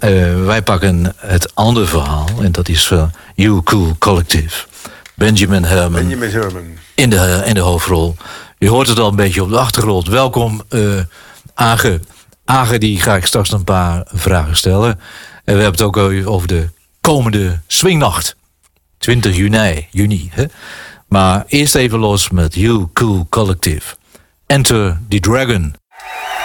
wij pakken het andere verhaal. En dat is You Cool Collective. Benjamin Herman. In de hoofdrol. Je hoort het al een beetje op de achtergrond. Welkom, Age. Age, die ga ik straks een paar vragen stellen. En we hebben het ook over de komende swingnacht. 20 juni. Hè? Maar eerst even los met You Cool Collective. Enter the Dragon.